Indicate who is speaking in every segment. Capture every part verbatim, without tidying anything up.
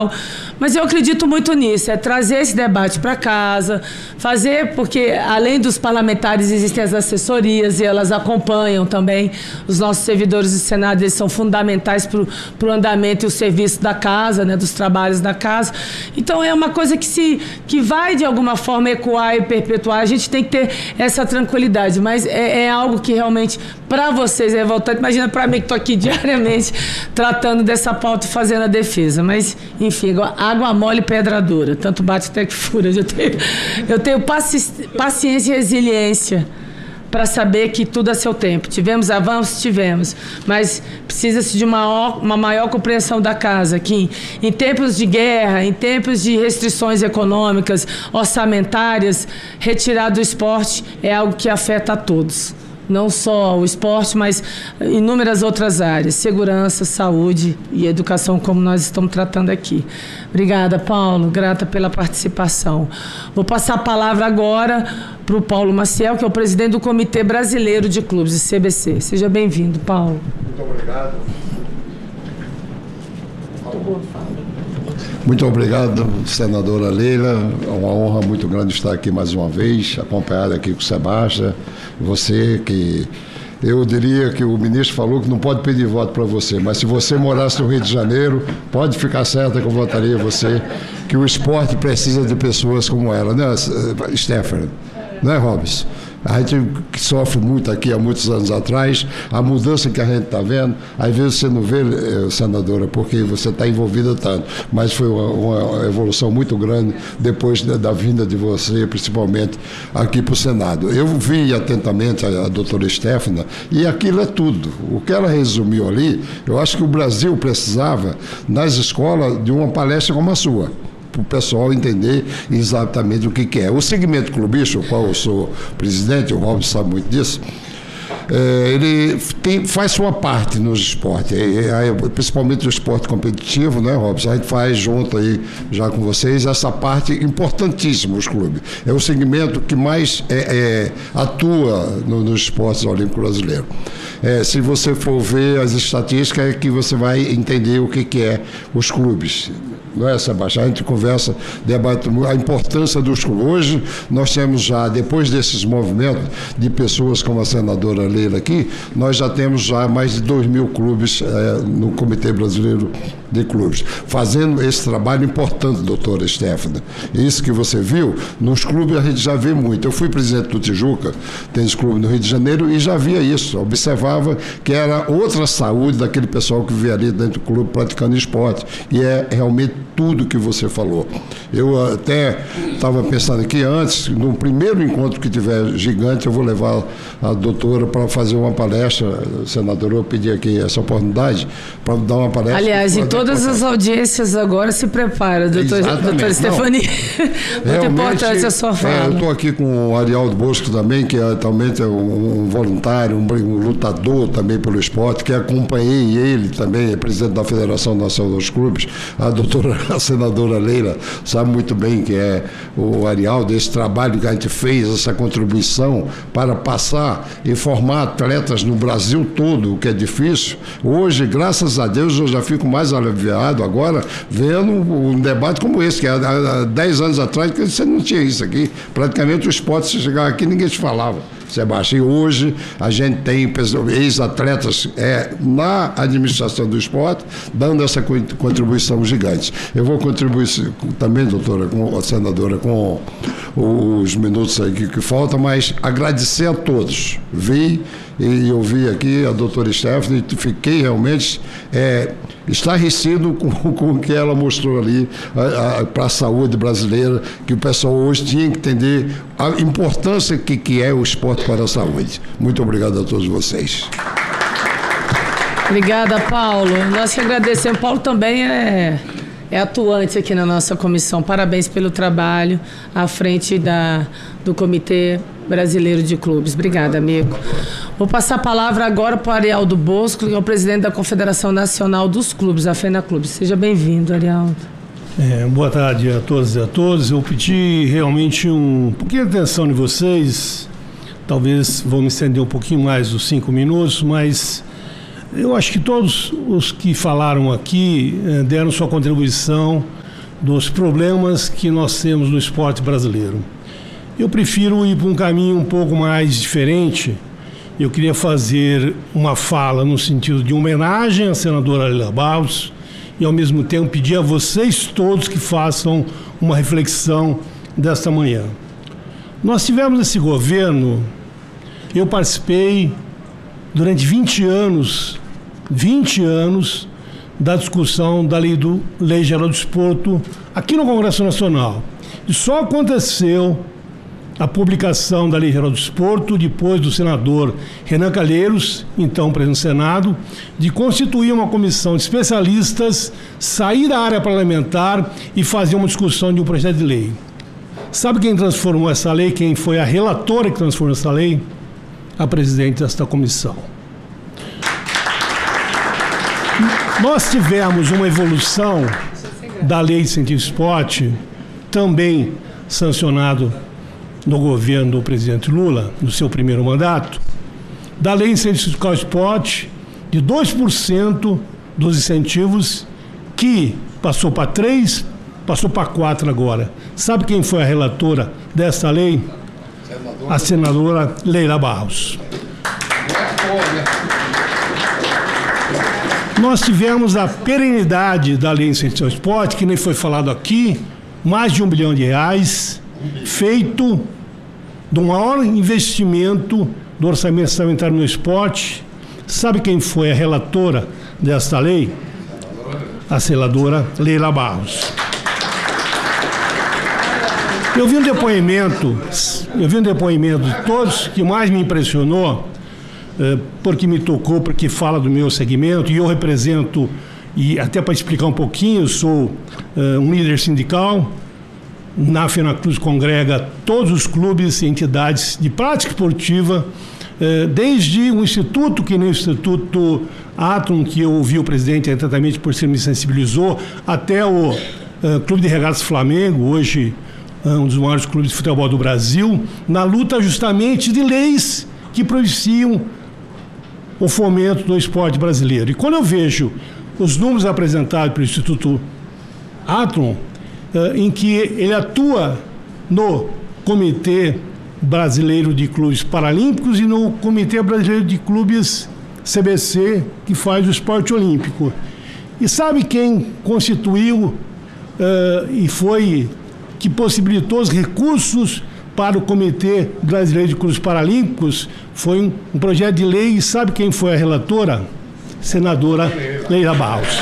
Speaker 1: Mas eu acredito muito nisso, é trazer esse debate para casa, fazer, porque além dos parlamentares existem as assessorias e elas acompanham também os nossos servidores do Senado, eles são fundamentais para o andamento e o serviço da casa, né, dos trabalhos da casa. Então é uma coisa que, se, que vai de alguma forma ecoar e perpetuar, a gente tem que ter essa tranquilidade, mas é, é algo que realmente para vocês é revoltante. Imagina para mim que estou aqui diariamente tratando dessa pauta e fazendo a defesa, mas enfim, água mole e pedra dura, tanto bate até que fura. Eu tenho, eu tenho paci paciência e resiliência para saber que tudo a seu tempo. Tivemos avanços? Tivemos, mas precisa-se de uma, uma maior compreensão da casa, que em, em tempos de guerra, em tempos de restrições econômicas, orçamentárias, retirar do esporte é algo que afeta a todos. Não só o esporte, mas inúmeras outras áreas, segurança, saúde e educação, como nós estamos tratando aqui. Obrigada, Paulo, grata pela participação. Vou passar a palavra agora para o Paulo Maciel, que é o presidente do Comitê Brasileiro de Clubes, de C B C. Seja bem-vindo, Paulo.
Speaker 2: Muito obrigado. Muito obrigado, senadora Leila. É uma honra muito grande estar aqui mais uma vez, acompanhado aqui com o Sebastião. Você que... Eu diria que o ministro falou que não pode pedir voto para você, mas se você morasse no Rio de Janeiro, pode ficar certa que eu votaria você, que o esporte precisa de pessoas como ela, né, Stephanie? Não é, Robson? A gente que sofre muito aqui há muitos anos atrás, a mudança que a gente está vendo, às vezes você não vê, senadora, porque você está envolvida tanto, mas foi uma, uma evolução muito grande depois da, da vinda de você, principalmente aqui para o Senado. Eu vi atentamente a, a doutora Stephanie e aquilo é tudo. O que ela resumiu ali, eu acho que o Brasil precisava, nas escolas, de uma palestra como a sua, para o pessoal entender exatamente o que, que é. O segmento clubista, o qual eu sou presidente, o Robson sabe muito disso, é, ele tem, faz sua parte nos esportes, é, é, principalmente no esporte competitivo, né, Robson? A gente faz junto aí, já com vocês, essa parte importantíssima, os clubes. É o segmento que mais é, é, atua no, nos esportes olímpicos brasileiros. É, se você for ver as estatísticas, é que você vai entender o que, que é os clubes. Não é, Sebastião? A gente conversa, debate a importância dos clubes. Hoje nós temos já, depois desses movimentos de pessoas como a senadora Leila aqui, nós já temos já mais de dois mil clubes é, no Comitê Brasileiro de Clubes, fazendo esse trabalho importante, doutora Stephanie. Isso que você viu, nos clubes a gente já vê muito. Eu fui presidente do Tijuca, tênis clube no Rio de Janeiro, e já via isso, observava que era outra saúde daquele pessoal que vivia ali dentro do clube praticando esporte, e é realmente tudo que você falou. Eu até estava pensando aqui antes, no primeiro encontro que tiver gigante, eu vou levar a doutora para fazer uma palestra, senadora, eu pedi aqui essa oportunidade para dar uma palestra.
Speaker 1: Aliás, em todas as audiências agora se prepara, doutor, doutora Stephanie. Muito importante a sua fala. É, eu estou aqui com o Arialdo Bosco também, que é, também é um, um voluntário, um, um lutador também pelo esporte, que acompanhei ele também, é presidente da Federação Nacional dos Clubes, a doutora, a senadora Leila, sabe muito bem que é o Arialdo, esse trabalho que a gente fez, essa contribuição para passar e formar atletas no Brasil todo, o que é difícil. Hoje, graças a Deus, eu já fico mais aliviado agora, vendo um debate como esse, que há dez anos atrás você não tinha isso aqui. Praticamente o esporte, se chegar aqui, ninguém te falava, Sebastião. E hoje a gente tem ex-atletas é, na administração do esporte, dando essa contribuição gigante. Eu vou contribuir também, doutora, com a senadora, com os minutos aí que, que faltam, mas agradecer a todos. Vi e ouvi aqui a doutora Stephanie e fiquei realmente é, estarrecido com, com o que ela mostrou ali para a saúde brasileira, que o pessoal hoje tinha que entender a importância que, que é o esporte para a saúde. Muito obrigado a todos vocês. Obrigada, Paulo. Nós que agradecemos. Paulo também é, é atuante aqui na nossa comissão. Parabéns pelo trabalho à frente da, do Comitê Brasileiro de Clubes. Obrigada, amigo. Vou passar a palavra agora para o Arialdo Bosco, que é o presidente da Confederação Nacional dos Clubes, a FENACLUBES. Seja bem-vindo, Arialdo.
Speaker 3: É, boa tarde a todos e a todos. Eu pedi realmente um pouquinho de atenção de vocês. Talvez vou me estender um pouquinho mais dos cinco minutos, mas eu acho que todos os que falaram aqui eh, deram sua contribuição dos problemas que nós temos no esporte brasileiro. Eu prefiro ir para um caminho um pouco mais diferente. Eu queria fazer uma fala no sentido de homenagem à senadora Leila Barros e, ao mesmo tempo, pedir a vocês todos que façam uma reflexão desta manhã. Nós tivemos esse governo, eu participei durante vinte anos, vinte anos, da discussão da lei, do, lei Geral do Desporto aqui no Congresso Nacional. E só aconteceu a publicação da Lei Geral do Desporto depois do senador Renan Calheiros, então presidente do Senado, de constituir uma comissão de especialistas, sair da área parlamentar e fazer uma discussão de um projeto de lei. Sabe quem transformou essa lei? Quem foi a relatora que transformou essa lei? A presidente desta comissão. Nós tivemos uma evolução da Lei de Incentivo ao Esporte, também sancionado no governo do presidente Lula, no seu primeiro mandato, da Lei de Incentivo ao Esporte, de dois por cento dos incentivos, que passou para três por cento, passou para quatro por cento agora. Sabe quem foi a relatora dessa lei? A senadora Leila Barros. Nós tivemos a perenidade da Lei de Incentivo ao Esporte, que nem foi falado aqui, mais de um bilhão de reais, feito do maior investimento do orçamento orçamentário no esporte. Sabe quem foi a relatora desta lei? A senadora Leila Barros. Eu vi um depoimento, eu vi um depoimento de todos que mais me impressionou, eh, porque me tocou, porque fala do meu segmento, e eu represento, e até para explicar um pouquinho, eu sou eh, um líder sindical. Na FENACRUZ congrega todos os clubes e entidades de prática esportiva, eh, desde um instituto, que nem o Instituto Athlon, que eu ouvi o presidente atentamente por ser me sensibilizou, até o eh, Clube de Regatas Flamengo, hoje um dos maiores clubes de futebol do Brasil, na luta justamente de leis que propiciam o fomento do esporte brasileiro. E quando eu vejo os números apresentados pelo Instituto Athlon, em que ele atua no Comitê Brasileiro de Clubes Paralímpicos e no Comitê Brasileiro de Clubes C B C, que faz o esporte olímpico. E sabe quem constituiu uh, e foi que possibilitou os recursos para o Comitê Brasileiro de Clubes Paralímpicos? Foi um, um projeto de lei, e sabe quem foi a relatora? Senadora Leila Barros.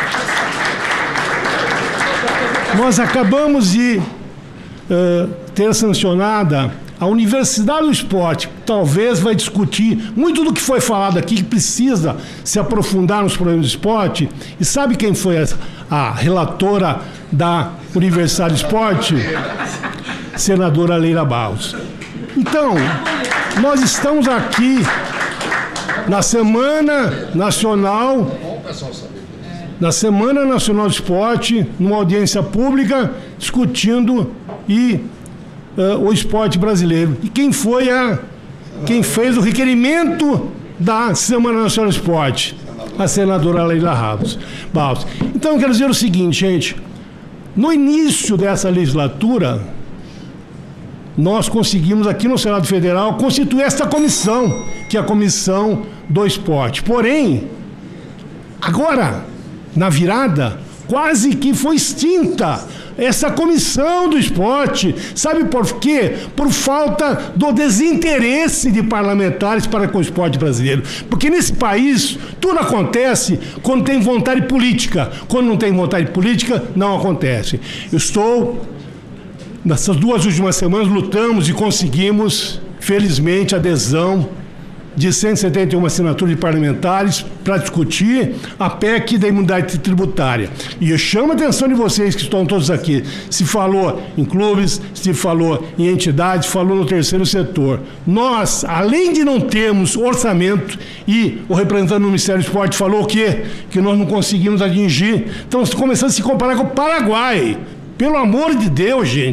Speaker 3: Nós acabamos de uh, ter sancionada a Universidade do Esporte, talvez vai discutir muito do que foi falado aqui, que precisa se aprofundar nos problemas do esporte. E sabe quem foi a, a relatora da Universidade do Esporte? Senadora Leila Barros. Então, nós estamos aqui na Semana Nacional, na Semana Nacional do Esporte, numa audiência pública, discutindo e Uh, o esporte brasileiro. E quem foi a quem fez o requerimento da Semana Nacional do Esporte? A senadora Leila Barros. Então eu quero dizer o seguinte, gente, no início dessa legislatura nós conseguimos aqui no Senado Federal constituir esta comissão, que é a Comissão do Esporte. Porém, agora, na virada, quase que foi extinta essa comissão do esporte. Sabe por quê? Por falta do desinteresse de parlamentares para com o esporte brasileiro. Porque nesse país tudo acontece quando tem vontade política. Quando não tem vontade política, não acontece. Eu estou, nessas duas últimas semanas, lutamos e conseguimos, felizmente, adesão de cento e setenta e uma assinaturas de parlamentares para discutir a P E C da imunidade tributária. E eu chamo a atenção de vocês que estão todos aqui. Se falou em clubes, se falou em entidades, falou no terceiro setor. Nós, além de não termos orçamento, e o representante do Ministério do Esporte falou o quê? Que nós não conseguimos atingir. Estamos começando a se comparar com o Paraguai. Pelo amor de Deus, gente.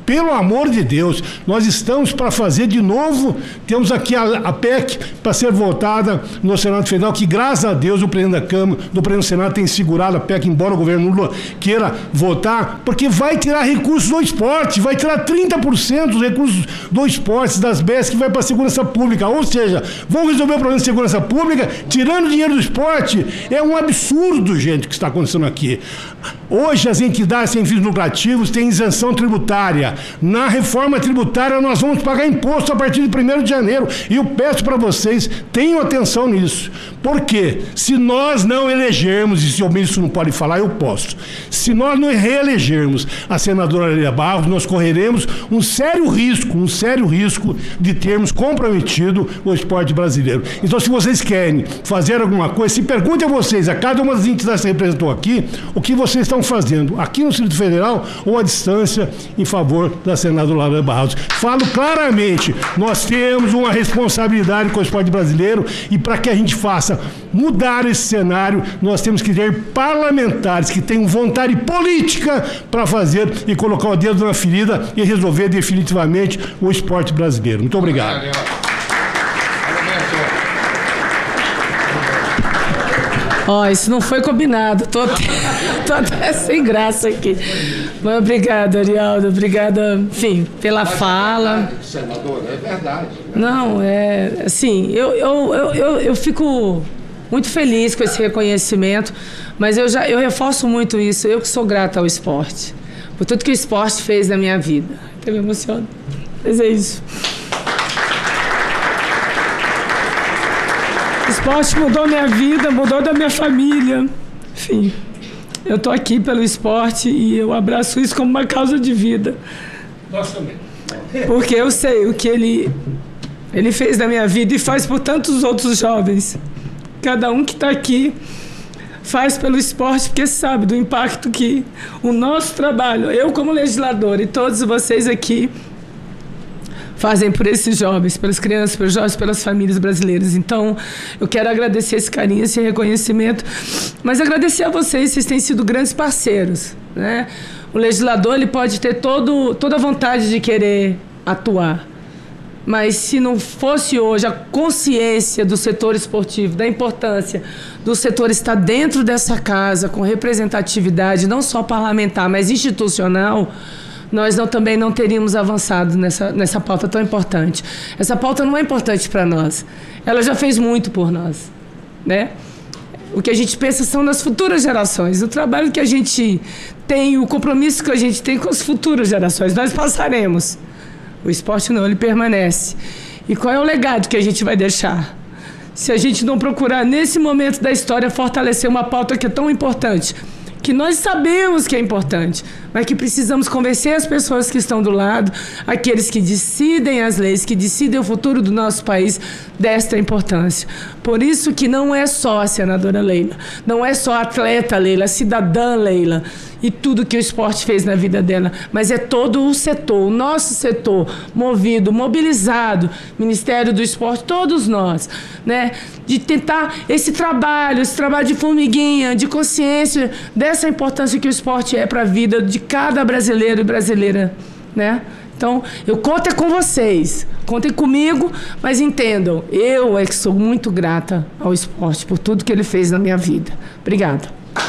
Speaker 3: Pelo amor de Deus, nós estamos para fazer de novo, temos aqui a, a P E C para ser votada no Senado Federal, que graças a Deus o presidente da Câmara, do presidente do Senado tem segurado a P E C, embora o governo Lula queira votar, porque vai tirar recursos do esporte, vai tirar trinta por cento dos recursos do esporte, das B E S, que vai para a segurança pública, ou seja, vão resolver o problema de segurança pública tirando dinheiro do esporte. É um absurdo, gente, o que está acontecendo aqui. Hoje as entidades sem fins lucrativos têm isenção tributária. Na reforma tributária nós vamos pagar imposto a partir de primeiro de janeiro. E eu peço para vocês, tenham atenção nisso. Por quê? Se nós não elegermos, e se o ministro não pode falar, eu posso. Se nós não reelegermos a senadora Leila Barros, nós correremos um sério risco, um sério risco de termos comprometido o esporte brasileiro. Então, se vocês querem fazer alguma coisa, se pergunte a vocês, a cada uma das entidades que representou aqui, o que vocês estão fazendo aqui no Distrito Federal ou à distância em favor da senadora Leila Barros. Falo claramente, nós temos uma responsabilidade com o esporte brasileiro e para que a gente faça mudar esse cenário, nós temos que ter parlamentares que tenham vontade política para fazer e colocar o dedo na ferida e resolver definitivamente o esporte brasileiro. Muito obrigado.
Speaker 1: Ó, oh, isso não foi combinado. Tô até, tô até sem graça aqui. Mas obrigada, Arialdo. Obrigada, enfim, pela Mas fala. É verdade, senadora, é verdade. Não, é assim, eu, eu, eu, eu, eu fico muito feliz com esse reconhecimento, mas eu, já, eu reforço muito isso. Eu que sou grata ao esporte, por tudo que o esporte fez na minha vida. Até me emociono. Mas é isso. O esporte mudou minha vida, mudou da minha família. Enfim, eu estou aqui pelo esporte e eu abraço isso como uma causa de vida.
Speaker 3: Nós também.
Speaker 1: Porque eu sei o que ele, ele fez na minha vida e faz por tantos outros jovens. Cada um que está aqui faz pelo esporte porque sabe do impacto que o nosso trabalho, eu como legislador e todos vocês aqui, fazem por esses jovens, pelas crianças, pelos jovens, pelas famílias brasileiras. Então, eu quero agradecer esse carinho, esse reconhecimento, mas agradecer a vocês, vocês têm sido grandes parceiros, né? O legislador, ele pode ter todo, toda a vontade de querer atuar, mas se não fosse hoje a consciência do setor esportivo, da importância do setor estar dentro dessa casa, com representatividade, não só parlamentar, mas institucional, nós não, também não teríamos avançado nessa, nessa pauta tão importante. Essa pauta não é importante para nós. Ela já fez muito por nós, né? O que a gente pensa são nas futuras gerações. O trabalho que a gente tem, o compromisso que a gente tem com as futuras gerações. Nós passaremos. O esporte não, ele permanece. E qual é o legado que a gente vai deixar? Se a gente não procurar, nesse momento da história, fortalecer uma pauta que é tão importante, que nós sabemos que é importante, mas que precisamos convencer as pessoas que estão do lado, aqueles que decidem as leis, que decidem o futuro do nosso país, desta importância. Por isso que não é só a senadora Leila, não é só a atleta Leila, a cidadã Leila, e tudo que o esporte fez na vida dela, mas é todo o setor, o nosso setor, movido, mobilizado, Ministério do Esporte, todos nós, né? De tentar esse trabalho, esse trabalho de formiguinha, de consciência dessa importância que o esporte é para a vida de cada brasileiro e brasileira, né? Então, eu conto é com vocês, contem comigo, mas entendam, eu é que sou muito grata ao esporte por tudo que ele fez na minha vida. Obrigada.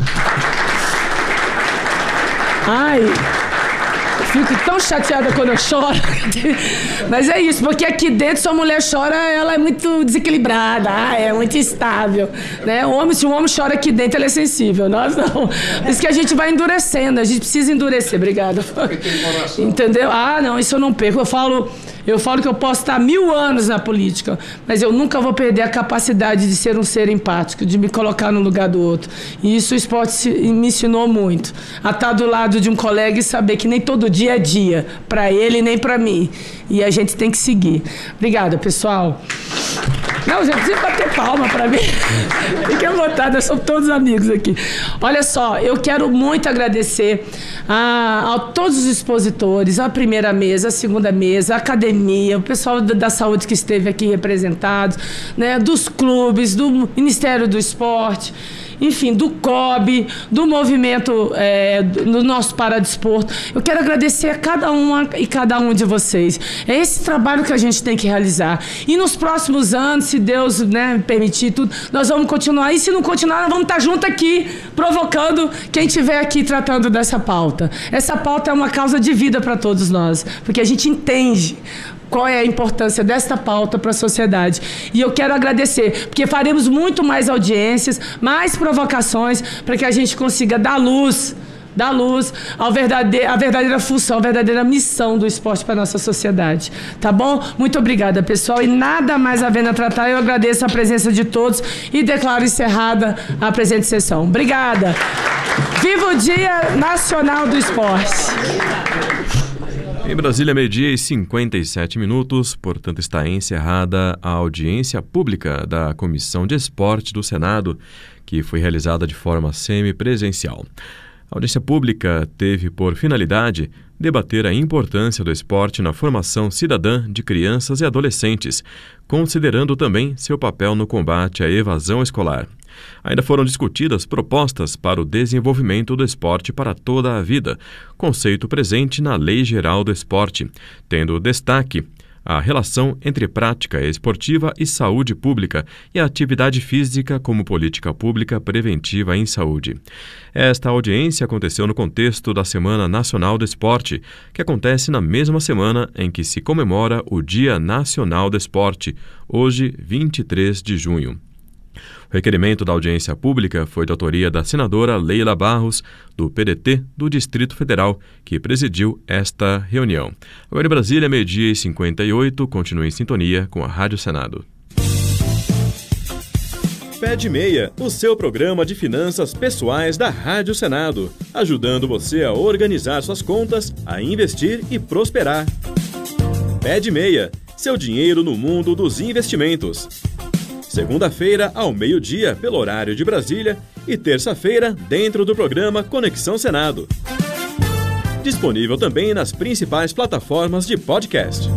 Speaker 1: Ai, eu fico tão chateada quando eu choro. Mas é isso, porque aqui dentro, se a mulher chora, ela é muito desequilibrada, é muito instável, né? O homem, se um homem chora aqui dentro, ele é sensível. Nós não. Por isso que a gente vai endurecendo, a gente precisa endurecer. Obrigada. Entendeu? Ah, não, isso eu não perco. Eu falo... Eu falo que eu posso estar mil anos na política, mas eu nunca vou perder a capacidade de ser um ser empático, de me colocar no lugar do outro. E isso o esporte me ensinou muito. A estar do lado de um colega e saber que nem todo dia é dia, para ele nem para mim. E a gente tem que seguir. Obrigada, pessoal. Não, já precisa bater palma para mim. Fiquem à vontade, nós somos todos amigos aqui. Olha só, eu quero muito agradecer a, a todos os expositores, a primeira mesa, a segunda mesa, a academia, o pessoal da, da saúde que esteve aqui representado, né, dos clubes, do Ministério do Esporte. enfim, do C O B, do movimento é, do nosso paradesporto. Eu quero agradecer a cada uma e cada um de vocês. É esse trabalho que a gente tem que realizar. E nos próximos anos, se Deus, né, permitir tudo, nós vamos continuar. E se não continuar, nós vamos estar juntos aqui, provocando quem estiver aqui tratando dessa pauta. Essa pauta é uma causa de vida para todos nós, porque a gente entende qual é a importância desta pauta para a sociedade. E eu quero agradecer, porque faremos muito mais audiências, mais provocações, para que a gente consiga dar luz, dar luz ao verdadeiro, à verdadeira função, à verdadeira missão do esporte para a nossa sociedade. Tá bom? Muito obrigada, pessoal. E nada mais havendo a tratar, eu agradeço a presença de todos e declaro encerrada a presente sessão. Obrigada. Viva o Dia Nacional do Esporte.
Speaker 4: Em Brasília, meio-dia e cinquenta e sete minutos, portanto está encerrada a audiência pública da Comissão de Esporte do Senado, que foi realizada de forma semipresencial. A audiência pública teve por finalidade debater a importância do esporte na formação cidadã de crianças e adolescentes, considerando também seu papel no combate à evasão escolar. Ainda foram discutidas propostas para o desenvolvimento do esporte para toda a vida, conceito presente na Lei Geral do Esporte, tendo destaque a relação entre prática esportiva e saúde pública e a atividade física como política pública preventiva em saúde. Esta audiência aconteceu no contexto da Semana Nacional do Esporte, que acontece na mesma semana em que se comemora o Dia Nacional do Esporte, hoje, vinte e três de junho. O requerimento da audiência pública foi de autoria da senadora Leila Barros, do P D T do Distrito Federal, que presidiu esta reunião. Agora em Brasília, meio-dia e cinquenta e oito, continue em sintonia com a Rádio Senado.
Speaker 5: Pé de Meia, o seu programa de finanças pessoais da Rádio Senado, ajudando você a organizar suas contas, a investir e prosperar. Pé de Meia, seu dinheiro no mundo dos investimentos. Segunda-feira, ao meio-dia, pelo horário de Brasília, e terça-feira, dentro do programa Conexão Senado. Disponível também nas principais plataformas de podcast.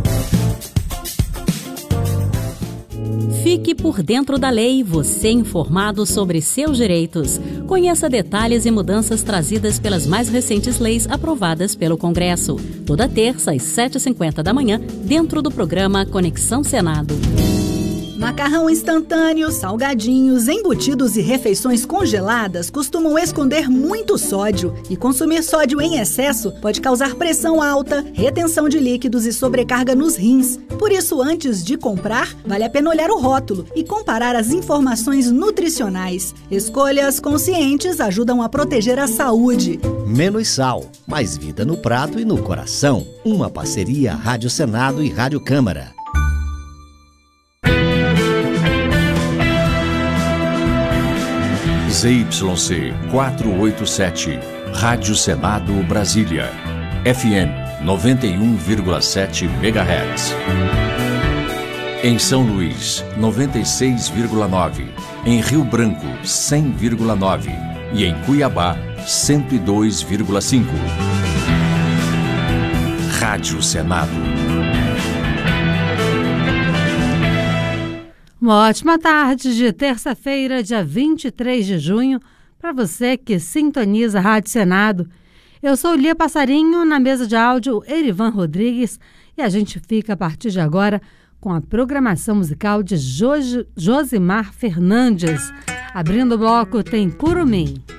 Speaker 6: Fique por dentro da lei, você informado sobre seus direitos. Conheça detalhes e mudanças trazidas pelas mais recentes leis aprovadas pelo Congresso. Toda terça, às sete e cinquenta da manhã, dentro do programa Conexão Senado.
Speaker 7: Macarrão instantâneo, salgadinhos, embutidos e refeições congeladas costumam esconder muito sódio, e consumir sódio em excesso pode causar pressão alta, retenção de líquidos e sobrecarga nos rins. Por isso, antes de comprar, vale a pena olhar o rótulo e comparar as informações nutricionais. Escolhas conscientes ajudam a proteger a saúde.
Speaker 8: Menos sal, mais vida no prato e no coração. Uma parceria Rádio Senado e Rádio Câmara.
Speaker 9: Z Y C quatrocentos e oitenta e sete, Rádio Senado Brasília, F M noventa e um vírgula sete megahertz. Em São Luís, noventa e seis vírgula nove, em Rio Branco, cem vírgula nove e em Cuiabá, cento e dois vírgula cinco. Rádio Senado.
Speaker 10: Uma ótima tarde de terça-feira, dia vinte e três de junho, para você que sintoniza a Rádio Senado. Eu sou Lia Passarinho, na mesa de áudio Erivan Rodrigues, e a gente fica a partir de agora com a programação musical de Jos- Josimar Fernandes. Abrindo o bloco tem Curumim.